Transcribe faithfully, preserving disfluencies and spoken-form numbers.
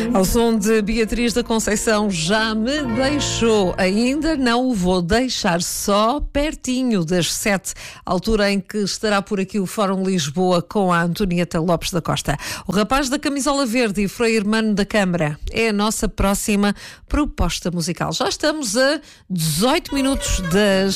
Ao som de Beatriz da Conceição, Já Me Deixou. Ainda não o vou deixar, só pertinho das sete, altura em que estará por aqui o Fórum Lisboa com a Antonieta Lopes da Costa. O rapaz da camisola verde e Frei Hermano da Câmara é a nossa próxima proposta musical. Já estamos a dezoito minutos das